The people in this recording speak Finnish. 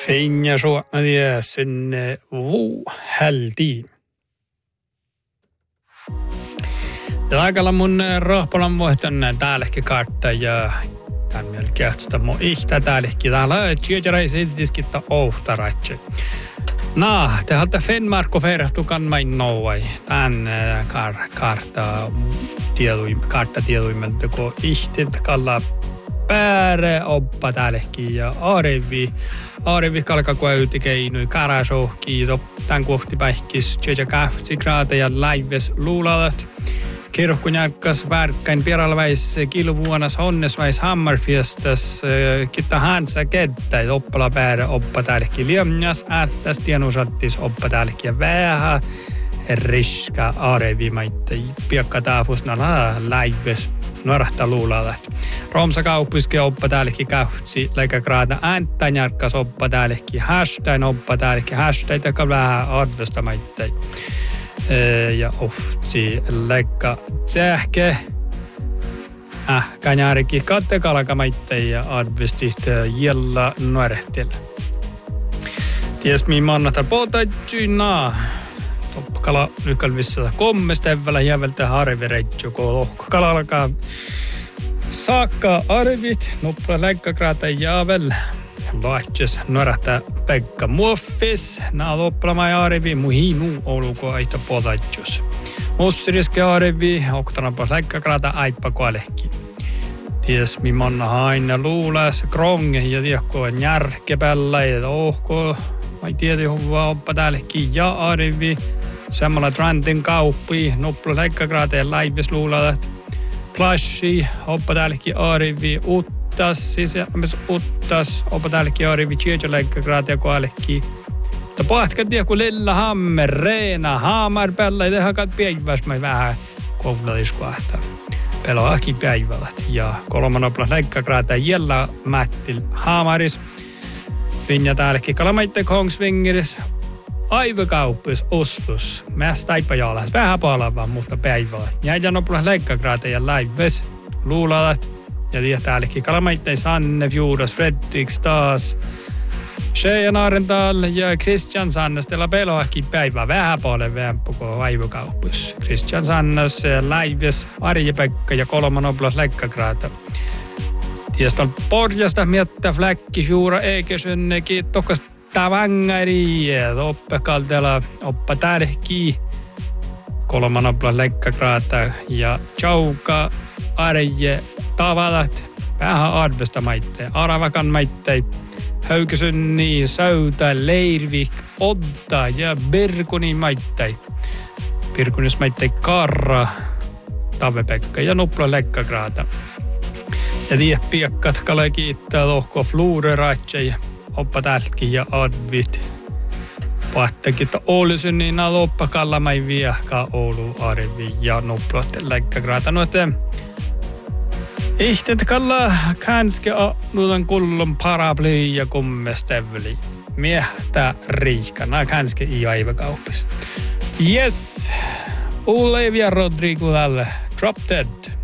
Finja suonadia sinne heltiin. Taikalla mun rohpalan muistan täälläkin kartta ja tämän melkein mun ihtä täälläkin. Täällä tjejäräiset diskitta ohtaratse. Te halta Fenmarko ferahtukan main nouai. Tän karttatieduimelta, kun ihtet kalla pääre oppa täälläkin ja Aarevi kalkakua ytikeinui karasohki tän kohti päihkis tjeja kahtsi kraata ja laives luulalat. Kirkku järkkas värkkäin pieralväis kilvuonas honnesväis hammarfiestas kitta hansa kettä oppala pääre oppa täälläkin liemjas ärtäs tienusattis oppa täälläkin ja vähän riska Aarevi maitte piakka taafusna laives nuorahta luulalat. Romsa kauppiske oppa täälläkin kahtsi leika kraata ääntän järkkas oppa täälläkin hastain oppa täälläkin hastain taka vähän arvosta maitte. Ja ohtsi leikka tsähke. Kanjarikin kattekalkamaitte ja arvostit jella nuorehtillä. Ties mihin mannata potaitsynaa. Toppakala lyhkalvissa kommestevällä jäveltä harvireitsu, kun lohkokala alkaa saakka arvit. Noppla leikkakraata jäävel. Laitses nuorahta Pekka muoffis. Nää lopplamai arvi muhinu oluko aita potaitsus. Mussiriske arvi, oktanapa leikkakraata aippa koalehki. Ties mi manna haina luulas kronge ja tiekko järkepällä ja ohko. Mai tiedä huvaa oppa täälläkin ja arvi. Semmalla Trantin kauppi, noppla leikkakraata ja laivis luulalat. Plashi, oppa täälläkin arvi uttas, siis uttas, oppa täälläkin arvi tjejaläikkakraata ja koalehki. Mutta pahtkat tiedä, kun lilla hammer, reena, haamar päällä, ja tehakat päiväs, mä vähän koulutuskohtaa. Peloakin päivälät. Ja kolman opla leikkakraata jella mättil haamaris. Vinja täälläkin kalamaitte Kongsvingeris. Aivokauppis ostus. Mästä aipajaalas. Vähän palavaa, mutta päivää. Jäidän opla leikkakraata ja laives. Luulalat. Ja tiedä täälläkin kalamaitte Sanne, Fjordas, Fredriks taas. Shejan Arental ja Christian Sannastella peloakin päivää. Vähän paljon vämpö kuin aivokauppis. Christian Sannas, laives, Arje-Pekka ja kolman opla leikkakraata. Tiedä porjasta miettä fläkki Fjura Ekesynnekin. Tokkas tavangari, oppekaltella oppa tärki, kolman opla leikkakraata ja Chauka, Arje, Tavalat, vähän arvosta maitte, Aravakan maitte, Höykysynni, Säytä, Leirvik, Odda ja Birkunin maitte. Birkunis maitte Karra, Tave-Pekka ja Nupla leikkakraata. Ja tiedä piekkat kale kiittää lohko Flure-Ratsei. Oppa täälläkin ja advit. Pahtekin, että Oulusyn niin nää loppakalla mai viehkaa Oulu arvi ja noplotten läikkäkraata. Noite ihtet kalla känske nuutan kullon paraply ja kummestevli. Miehtä riikka. Nää känske i aivakauppis. Yes. Olivia Rodrigo tälle. Drop Dead.